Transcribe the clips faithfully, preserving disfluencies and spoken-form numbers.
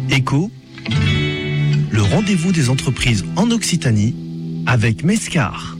Écho, le rendez-vous des entreprises en Occitanie avec Mescar.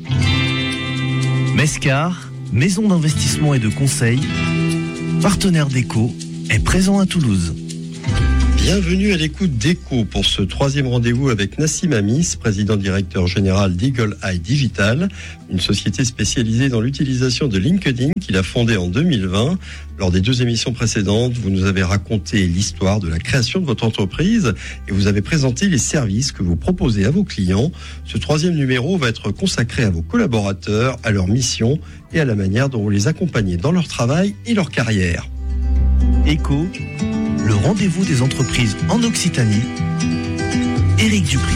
Mescar, maison d'investissement et de conseil, partenaire d'Écho, est présent à Toulouse. Bienvenue à l'écoute d'Écho pour ce troisième rendez-vous avec Nassim Amis, président directeur général d'Eagle Eye Digital, une société spécialisée dans l'utilisation de LinkedIn qu'il a fondée en deux mille vingt. Lors des deux émissions précédentes, vous nous avez raconté l'histoire de la création de votre entreprise et vous avez présenté les services que vous proposez à vos clients. Ce troisième numéro va être consacré à vos collaborateurs, à leur mission et à la manière dont vous les accompagnez dans leur travail et leur carrière. Écho, le rendez-vous des entreprises en Occitanie, Éric Dupri.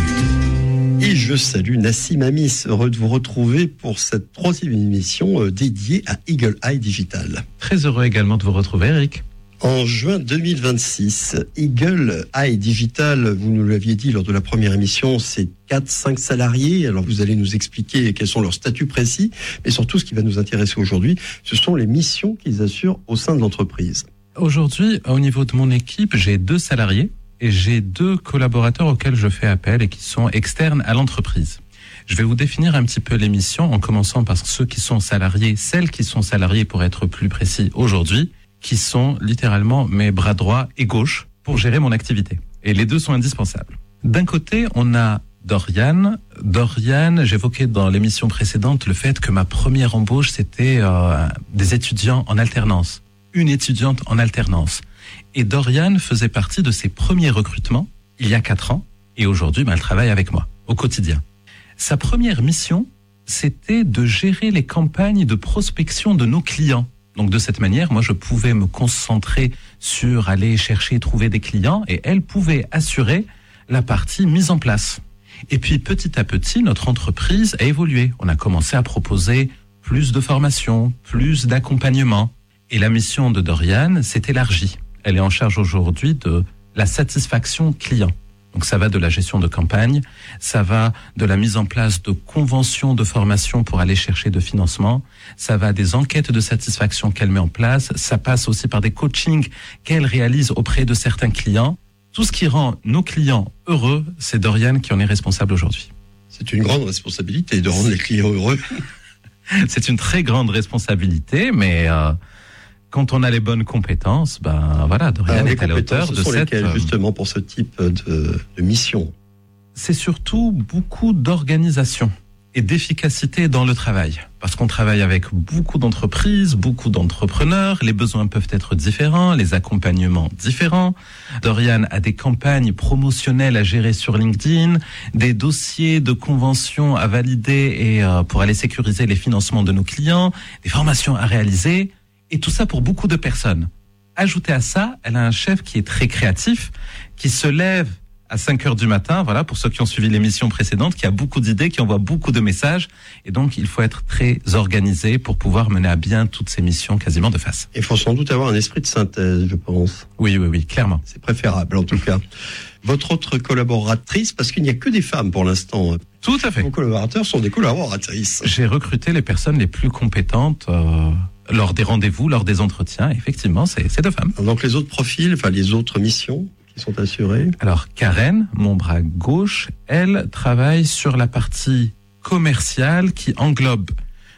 Et je salue Nassim Amis, heureux de vous retrouver pour cette troisième émission dédiée à Eagle Eye Digital. Très heureux également de vous retrouver, Éric. En juin deux mille vingt-six, Eagle Eye Digital, vous nous l'aviez dit lors de la première émission, c'est quatre à cinq salariés. Alors vous allez nous expliquer quels sont leurs statuts précis, mais surtout ce qui va nous intéresser aujourd'hui, ce sont les missions qu'ils assurent au sein de l'entreprise. Aujourd'hui, au niveau de mon équipe, j'ai deux salariés et j'ai deux collaborateurs auxquels je fais appel et qui sont externes à l'entreprise. Je vais vous définir un petit peu les missions en commençant par ceux qui sont salariés, celles qui sont salariées pour être plus précis aujourd'hui, qui sont littéralement mes bras droits et gauche pour gérer mon activité. Et les deux sont indispensables. D'un côté, on a Doriane. Doriane, j'évoquais dans l'émission précédente le fait que ma première embauche, c'était euh, des étudiants en alternance. Une étudiante en alternance. Et Doriane faisait partie de ses premiers recrutements il y a quatre ans. Et aujourd'hui, ben, elle travaille avec moi au quotidien. Sa première mission, c'était de gérer les campagnes de prospection de nos clients. Donc de cette manière, moi, je pouvais me concentrer sur aller chercher et trouver des clients et elle pouvait assurer la partie mise en place. Et puis petit à petit, notre entreprise a évolué. On a commencé à proposer plus de formations, plus d'accompagnement. Et la mission de Doriane s'est élargie. Elle est en charge aujourd'hui de la satisfaction client. Donc ça va de la gestion de campagne, ça va de la mise en place de conventions de formation pour aller chercher de financement, ça va des enquêtes de satisfaction qu'elle met en place, ça passe aussi par des coachings qu'elle réalise auprès de certains clients. Tout ce qui rend nos clients heureux, c'est Doriane qui en est responsable aujourd'hui. C'est une grande responsabilité de rendre les clients heureux. C'est une très grande responsabilité, mais... Euh, Quand on a les bonnes compétences, ben voilà, Doriane est à la hauteur de cette... Lesquelles, justement, pour ce type de, de mission? C'est surtout beaucoup d'organisation et d'efficacité dans le travail. Parce qu'on travaille avec beaucoup d'entreprises, beaucoup d'entrepreneurs, les besoins peuvent être différents, les accompagnements différents. Doriane a des campagnes promotionnelles à gérer sur LinkedIn, des dossiers de convention à valider et euh, pour aller sécuriser les financements de nos clients, des formations à réaliser... Et tout ça pour beaucoup de personnes. Ajoutez à ça, elle a un chef qui est très créatif, qui se lève à cinq heures du matin, voilà, pour ceux qui ont suivi l'émission précédente, qui a beaucoup d'idées, qui envoie beaucoup de messages. Et donc, il faut être très organisé pour pouvoir mener à bien toutes ces missions quasiment de face. Il faut sans doute avoir un esprit de synthèse, je pense. Oui, oui, oui, clairement. C'est préférable, en tout cas. Votre autre collaboratrice, parce qu'il n'y a que des femmes pour l'instant. Tout à fait. Vos collaborateurs sont des collaboratrices. J'ai recruté les personnes les plus compétentes euh, lors des rendez-vous, lors des entretiens. Effectivement, c'est, c'est deux femmes. Donc les autres profils, enfin les autres missions qui sont assurées. Alors Karen, mon bras gauche, elle travaille sur la partie commerciale qui englobe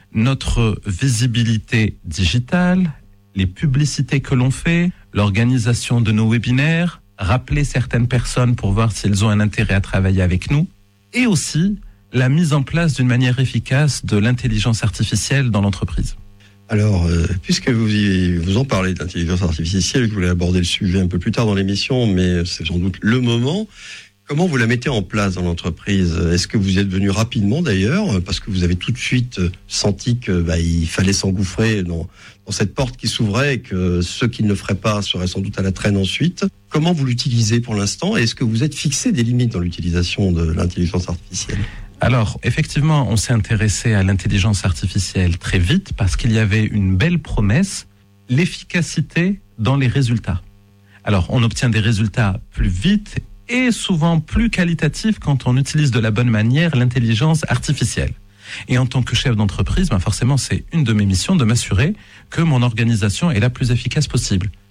notre visibilité digitale, les publicités que l'on fait, l'organisation de nos webinaires, rappeler certaines personnes pour voir s'ils ont un intérêt à travailler avec nous, et aussi la mise en place d'une manière efficace de l'intelligence artificielle dans l'entreprise. Alors, euh, puisque vous, y, vous en parlez d'intelligence artificielle, que vous voulez aborder le sujet un peu plus tard dans l'émission, mais c'est sans doute le moment, comment vous la mettez en place dans l'entreprise? Est-ce que vous êtes venu rapidement d'ailleurs, parce que vous avez tout de suite senti que bah, il fallait s'engouffrer dans, dans cette porte qui s'ouvrait et que ceux qui ne le feraient pas seraient sans doute à la traîne ensuite? Comment vous l'utilisez pour l'instant? Et est-ce que vous êtes fixé des limites dans l'utilisation de l'intelligence artificielle? Alors, effectivement, on s'est intéressé à l'intelligence artificielle très vite parce qu'il y avait une belle promesse, l'efficacité dans les résultats. Alors, on obtient des résultats plus vite et souvent plus qualitatifs quand on utilise de la bonne manière l'intelligence artificielle. Et en tant que chef d'entreprise, ben forcément, c'est une de mes missions de m'assurer que mon organisation est la plus efficace possible.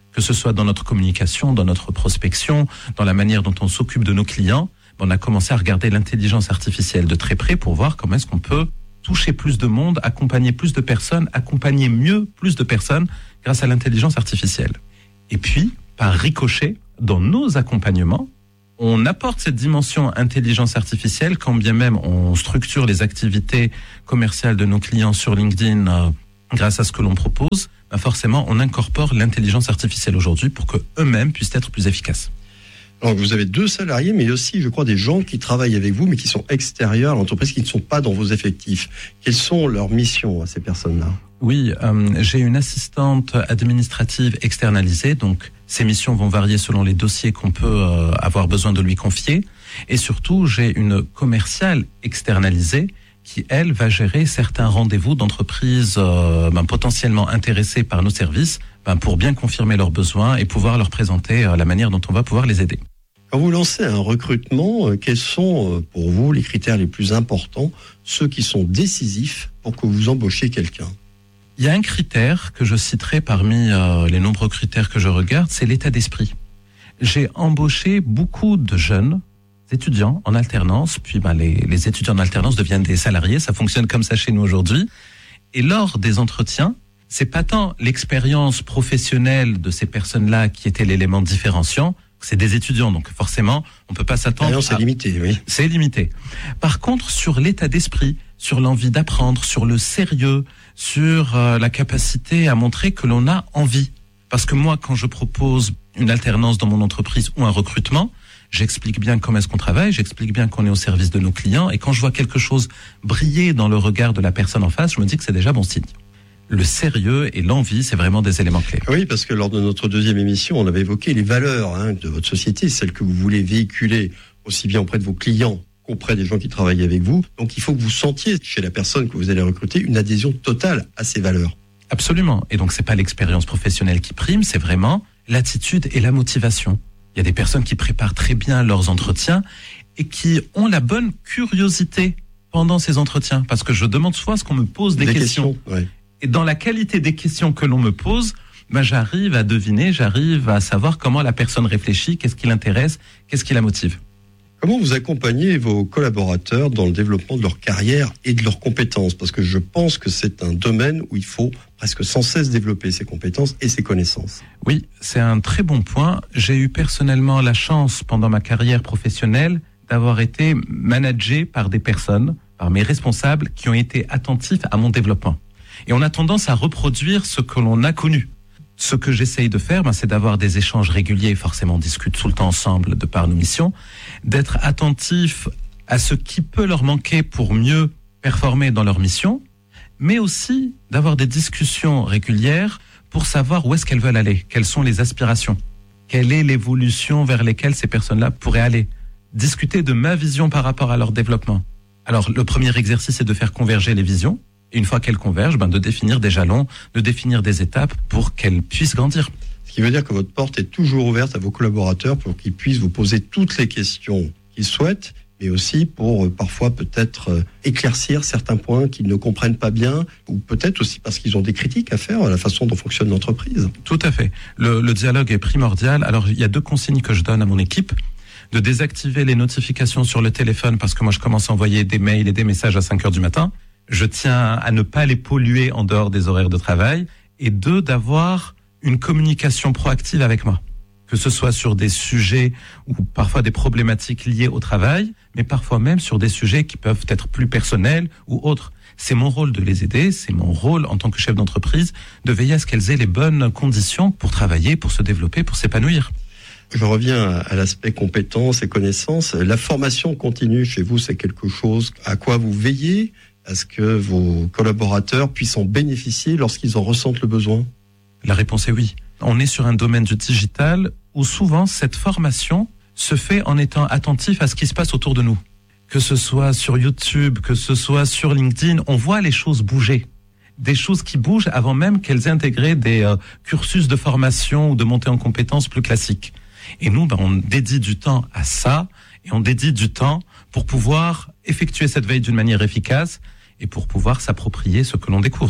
Que ce soit dans notre communication, dans notre prospection, dans la manière dont on s'occupe de nos clients, on a commencé à regarder l'intelligence artificielle de très près pour voir comment est-ce qu'on peut toucher plus de monde, accompagner plus de personnes, accompagner mieux plus de personnes grâce à l'intelligence artificielle. Et puis, par ricochet, dans nos accompagnements, on apporte cette dimension intelligence artificielle quand bien même on structure les activités commerciales de nos clients sur LinkedIn euh, grâce à ce que l'on propose, ben forcément on incorpore l'intelligence artificielle aujourd'hui pour qu'eux-mêmes puissent être plus efficaces. Alors, vous avez deux salariés, mais aussi, je crois, des gens qui travaillent avec vous, mais qui sont extérieurs à l'entreprise, qui ne sont pas dans vos effectifs. Quelles sont leurs missions à ces personnes-là ? Oui, euh, j'ai une assistante administrative externalisée, donc ces missions vont varier selon les dossiers qu'on peut euh, avoir besoin de lui confier. Et surtout, j'ai une commerciale externalisée qui, elle, va gérer certains rendez-vous d'entreprises euh, ben, potentiellement intéressées par nos services ben, pour bien confirmer leurs besoins et pouvoir leur présenter euh, la manière dont on va pouvoir les aider. Quand vous lancez un recrutement, quels sont pour vous les critères les plus importants, ceux qui sont décisifs pour que vous embauchiez quelqu'un ? Il y a un critère que je citerai parmi euh, les nombreux critères que je regarde, c'est l'état d'esprit. J'ai embauché beaucoup de jeunes étudiants en alternance, puis ben, les, les étudiants en alternance deviennent des salariés, ça fonctionne comme ça chez nous aujourd'hui. Et lors des entretiens, c'est pas tant l'expérience professionnelle de ces personnes-là qui était l'élément différenciant, c'est des étudiants, donc forcément, on peut pas s'attendre. Non, c'est à... limité, oui. C'est limité. Par contre, sur l'état d'esprit, sur l'envie d'apprendre, sur le sérieux, sur euh, la capacité à montrer que l'on a envie. Parce que moi, quand je propose une alternance dans mon entreprise ou un recrutement, j'explique bien comment est-ce qu'on travaille, j'explique bien qu'on est au service de nos clients, et quand je vois quelque chose briller dans le regard de la personne en face, je me dis que c'est déjà bon signe. Le sérieux et l'envie, c'est vraiment des éléments clés. Oui, parce que lors de notre deuxième émission, on avait évoqué les valeurs hein, de votre société, celles que vous voulez véhiculer aussi bien auprès de vos clients qu'auprès des gens qui travaillent avec vous. Donc il faut que vous sentiez chez la personne que vous allez recruter une adhésion totale à ces valeurs. Absolument. Et donc c'est pas l'expérience professionnelle qui prime, c'est vraiment l'attitude et la motivation. Il y a des personnes qui préparent très bien leurs entretiens et qui ont la bonne curiosité pendant ces entretiens. Parce que je demande soit ce qu'on me pose des, des questions. questions ouais. Et dans la qualité des questions que l'on me pose, ben j'arrive à deviner, j'arrive à savoir comment la personne réfléchit, qu'est-ce qui l'intéresse, qu'est-ce qui la motive. Comment vous accompagnez vos collaborateurs dans le développement de leur carrière et de leurs compétences ? Parce que je pense que c'est un domaine où il faut presque sans cesse développer ses compétences et ses connaissances. Oui, c'est un très bon point. J'ai eu personnellement la chance pendant ma carrière professionnelle d'avoir été managé par des personnes, par mes responsables, qui ont été attentifs à mon développement. Et on a tendance à reproduire ce que l'on a connu. Ce que j'essaye de faire, ben, c'est d'avoir des échanges réguliers, forcément on discute tout le temps ensemble de par nos missions, d'être attentif à ce qui peut leur manquer pour mieux performer dans leur mission, mais aussi d'avoir des discussions régulières pour savoir où est-ce qu'elles veulent aller, quelles sont les aspirations, quelle est l'évolution vers lesquelles ces personnes-là pourraient aller. Discuter de ma vision par rapport à leur développement. Alors le premier exercice est de faire converger les visions. Et une fois qu'elles convergent, ben, de définir des jalons, de définir des étapes pour qu'elles puissent grandir. Ce qui veut dire que votre porte est toujours ouverte à vos collaborateurs pour qu'ils puissent vous poser toutes les questions qu'ils souhaitent, mais aussi pour euh, parfois peut-être euh, éclaircir certains points qu'ils ne comprennent pas bien, ou peut-être aussi parce qu'ils ont des critiques à faire à la façon dont fonctionne l'entreprise. Tout à fait. Le, le dialogue est primordial. Alors, il y a deux consignes que je donne à mon équipe. De désactiver les notifications sur le téléphone, parce que moi, je commence à envoyer des mails et des messages à cinq heures du matin. Je tiens à ne pas les polluer en dehors des horaires de travail. Et deux, d'avoir une communication proactive avec moi. Que ce soit sur des sujets ou parfois des problématiques liées au travail, mais parfois même sur des sujets qui peuvent être plus personnels ou autres. C'est mon rôle de les aider, c'est mon rôle en tant que chef d'entreprise de veiller à ce qu'elles aient les bonnes conditions pour travailler, pour se développer, pour s'épanouir. Je reviens à l'aspect compétences et connaissances. La formation continue chez vous, c'est quelque chose à quoi vous veillez ? À ce que vos collaborateurs puissent en bénéficier lorsqu'ils en ressentent le besoin ? La réponse est oui. On est sur un domaine du digital où souvent cette formation se fait en étant attentif à ce qui se passe autour de nous. Que ce soit sur YouTube, que ce soit sur LinkedIn, on voit les choses bouger. Des choses qui bougent avant même qu'elles aient intégré des euh, cursus de formation ou de montée en compétences plus classiques. Et nous, ben, on dédie du temps à ça et on dédie du temps pour pouvoir effectuer cette veille d'une manière efficace et pour pouvoir s'approprier ce que l'on découvre.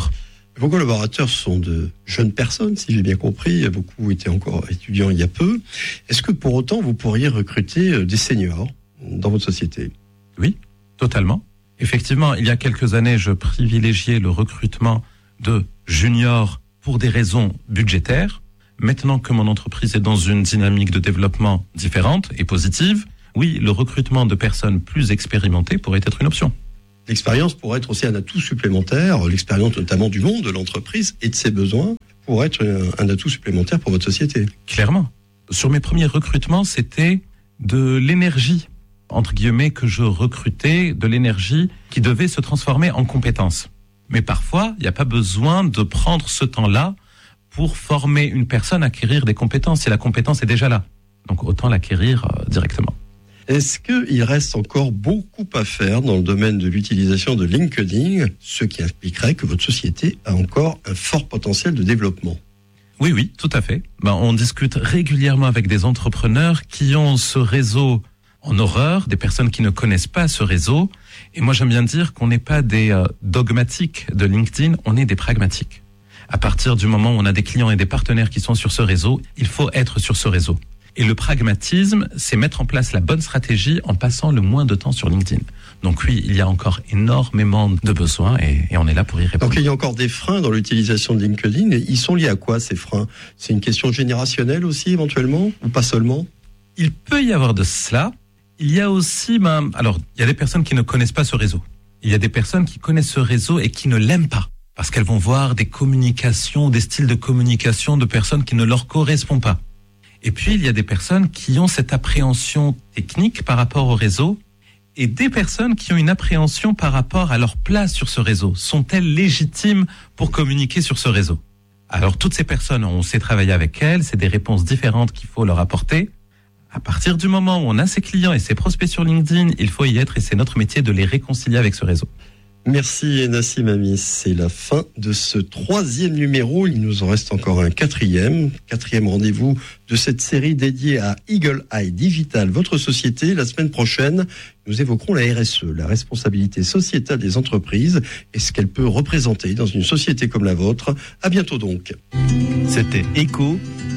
Vos collaborateurs sont de jeunes personnes, si j'ai bien compris. Beaucoup étaient encore étudiants il y a peu. Est-ce que pour autant, vous pourriez recruter des seniors dans votre société ? Oui, totalement. Effectivement, il y a quelques années, je privilégiais le recrutement de juniors pour des raisons budgétaires. Maintenant que mon entreprise est dans une dynamique de développement différente et positive, oui, le recrutement de personnes plus expérimentées pourrait être une option. L'expérience pourrait être aussi un atout supplémentaire, l'expérience notamment du monde de l'entreprise et de ses besoins pourrait être un atout supplémentaire pour votre société. Clairement. Sur mes premiers recrutements, c'était de l'énergie, entre guillemets, que je recrutais, de l'énergie qui devait se transformer en compétences. Mais parfois, il n'y a pas besoin de prendre ce temps-là pour former une personne, acquérir des compétences, si la compétence est déjà là. Donc autant l'acquérir euh, directement. Est-ce qu'il reste encore beaucoup à faire dans le domaine de l'utilisation de LinkedIn, ce qui impliquerait que votre société a encore un fort potentiel de développement ? Oui, oui, tout à fait. Ben, on discute régulièrement avec des entrepreneurs qui ont ce réseau en horreur, des personnes qui ne connaissent pas ce réseau. Et moi, j'aime bien dire qu'on n'est pas des euh, dogmatiques de LinkedIn, on est des pragmatiques. À partir du moment où on a des clients et des partenaires qui sont sur ce réseau, il faut être sur ce réseau. Et le pragmatisme, c'est mettre en place la bonne stratégie en passant le moins de temps sur LinkedIn. Donc oui, il y a encore énormément de besoins et, et on est là pour y répondre. Donc il y a encore des freins dans l'utilisation de LinkedIn. Et ils sont liés à quoi, ces freins ? C'est une question générationnelle aussi, éventuellement, ou pas seulement ? Il peut y avoir de cela. Il y a aussi, ben, alors, il y a des personnes qui ne connaissent pas ce réseau. Il y a des personnes qui connaissent ce réseau et qui ne l'aiment pas. Parce qu'elles vont voir des communications, des styles de communication de personnes qui ne leur correspondent pas. Et puis, il y a des personnes qui ont cette appréhension technique par rapport au réseau et des personnes qui ont une appréhension par rapport à leur place sur ce réseau. Sont-elles légitimes pour communiquer sur ce réseau ? Alors, toutes ces personnes, on sait travailler avec elles, c'est des réponses différentes qu'il faut leur apporter. À partir du moment où on a ses clients et ses prospects sur LinkedIn, il faut y être et c'est notre métier de les réconcilier avec ce réseau. Merci Nassim Amis, c'est la fin de ce troisième numéro, il nous en reste encore un quatrième, quatrième rendez-vous de cette série dédiée à Eagle Eye Digital, votre société. La semaine prochaine, nous évoquerons la R S E, la responsabilité sociétale des entreprises et ce qu'elle peut représenter dans une société comme la vôtre. À bientôt donc. C'était Echo,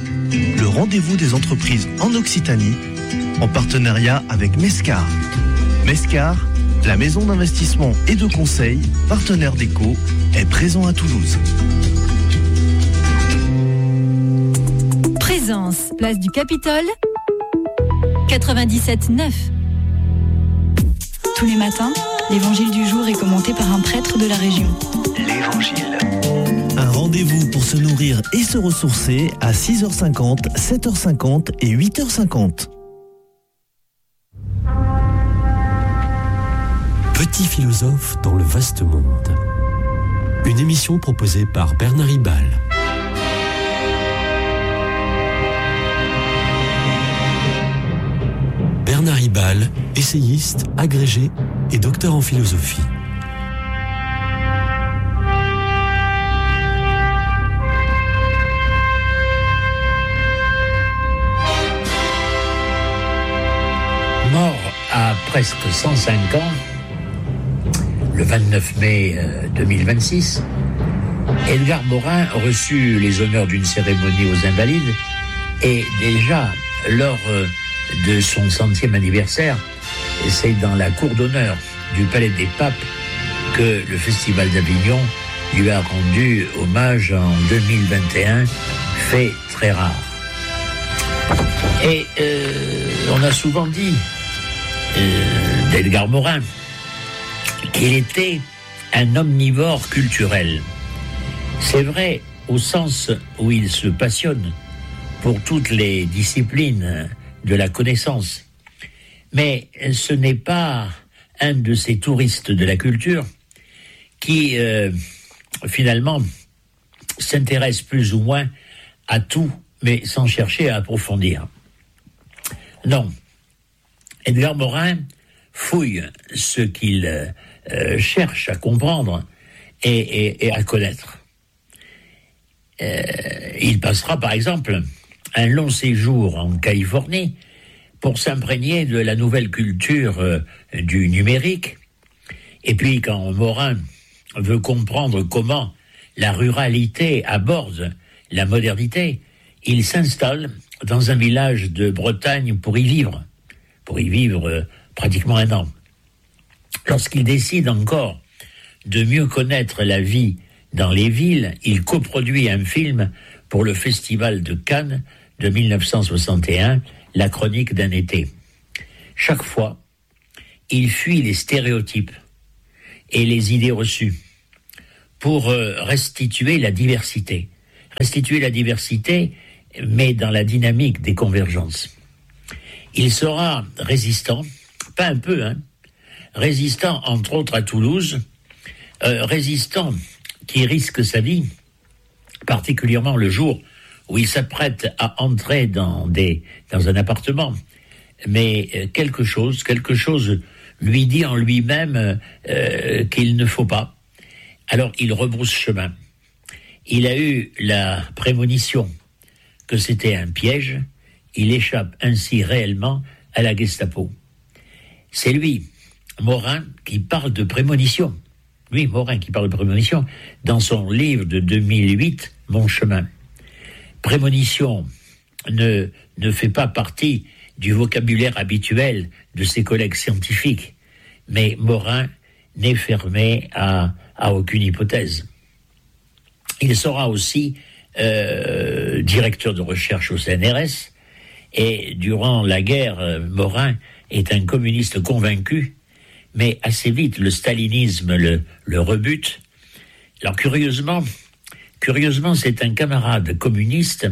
le rendez-vous des entreprises en Occitanie, en partenariat avec Mescar. Mescar, la maison d'investissement et de conseil, partenaire d'Echo, est présent à Toulouse. Présence, place du Capitole, quatre-vingt-dix-sept neuf. Tous les matins, l'évangile du jour est commenté par un prêtre de la région. L'évangile. Un rendez-vous pour se nourrir et se ressourcer à six heures cinquante, sept heures cinquante et huit heures cinquante. Petit philosophe dans le vaste monde. Une émission proposée par Bernard Hibal. Bernard Hibal, essayiste, agrégé et docteur en philosophie. Mort à presque cent cinq ans, le vingt-neuf mai deux mille vingt-six, Edgar Morin reçut les honneurs d'une cérémonie aux Invalides et déjà lors de son centième anniversaire, c'est dans la cour d'honneur du Palais des Papes que le Festival d'Avignon lui a rendu hommage en deux mille vingt et un, fait très rare. Et euh, on a souvent dit euh, d'Edgar Morin qu'il était un omnivore culturel. C'est vrai au sens où il se passionne pour toutes les disciplines de la connaissance. Mais ce n'est pas un de ces touristes de la culture qui, euh, finalement, s'intéresse plus ou moins à tout, mais sans chercher à approfondir. Non. Edgar Morin fouille ce qu'il euh, cherche à comprendre et, et, et à connaître. Euh, il passera, par exemple, un long séjour en Californie pour s'imprégner de la nouvelle culture euh, du numérique. Et puis, quand Morin veut comprendre comment la ruralité aborde la modernité, il s'installe dans un village de Bretagne pour y vivre, pour y vivre euh, pratiquement un an. Lorsqu'il décide encore de mieux connaître la vie dans les villes, il coproduit un film pour le Festival de Cannes de mille neuf cent soixante et un, La chronique d'un été. Chaque fois, il fuit les stéréotypes et les idées reçues pour euh, restituer la diversité. Restituer la diversité, mais dans la dynamique des convergences. Il sera résistant, pas un peu, hein, résistant entre autres à Toulouse, euh, résistant qui risque sa vie, particulièrement le jour où il s'apprête à entrer dans, des, dans un appartement. Mais euh, quelque chose, quelque chose lui dit en lui-même euh, qu'il ne faut pas. Alors il rebrousse chemin. Il a eu la prémonition que c'était un piège. Il échappe ainsi réellement à la Gestapo. C'est lui, Morin, qui parle de prémonition. Lui, Morin, qui parle de prémonition dans son livre de deux mille huit, Mon chemin. Prémonition ne, ne fait pas partie du vocabulaire habituel de ses collègues scientifiques, mais Morin n'est fermé à, à aucune hypothèse. Il sera aussi euh, directeur de recherche au C N R S, et durant la guerre, euh, Morin est un communiste convaincu, mais assez vite le stalinisme le, le rebute. Alors curieusement, curieusement, c'est un camarade communiste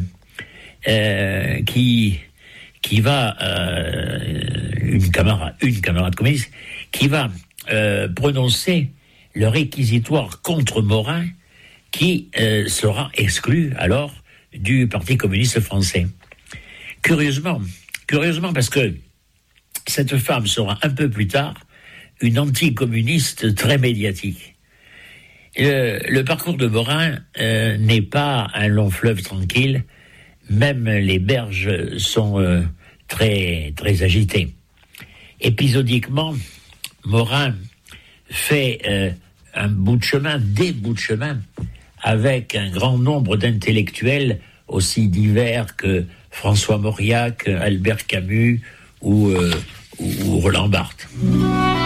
euh, qui qui va euh, une camarade une camarade communiste qui va euh, prononcer le réquisitoire contre Morin, qui euh, sera exclu alors du Parti communiste français. Curieusement, curieusement parce que cette femme sera un peu plus tard une anticommuniste très médiatique. Le, le parcours de Morin euh, n'est pas un long fleuve tranquille, même les berges sont euh, très, très agitées. Épisodiquement, Morin fait euh, un bout de chemin, des bouts de chemin, avec un grand nombre d'intellectuels aussi divers que François Mauriac, Albert Camus ou, euh, ou Roland Barthes.